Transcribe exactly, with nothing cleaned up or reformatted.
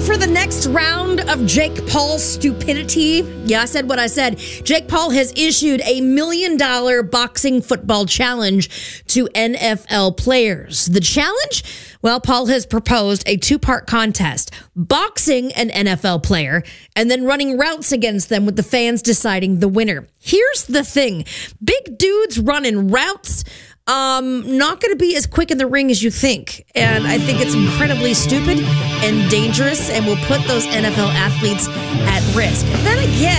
for the next round of Jake Paul stupidity? Yeah, I said what I said. Jake Paul has issued a million dollar boxing football challenge to N F L players. The challenge? Well, Paul has proposed a two-part contest, boxing an N F L player and then running routes against them with the fans deciding the winner. Here's the thing. Big dudes running routes, um, not going to be as quick in the ring as you think. And I think it's incredibly stupid and dangerous and will put those N F L athletes at risk. Then again,